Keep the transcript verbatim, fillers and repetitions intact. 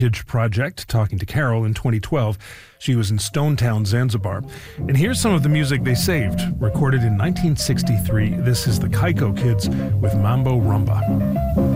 Heritage Project, talking to Carol in twenty twelve. She was in Stone Town, Zanzibar. And here's some of the music they saved, recorded in nineteen sixty-three. This is the Kaiko Kids with Mambo Rumba.